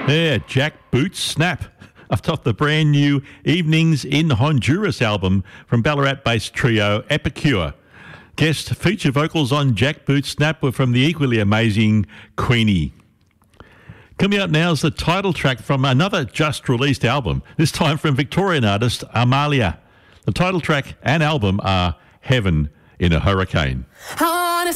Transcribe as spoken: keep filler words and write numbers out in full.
Yeah, Jack Boots Snap. I've got the brand new Evenings in Honduras album from Ballarat-based trio Epicure. Guest feature vocals on Jack Boots Snap were from the equally amazing Queenie. Coming up now is the title track from another just-released album, this time from Victorian artist Amalia. The title track and album are Heaven in a Hurricane. I wanna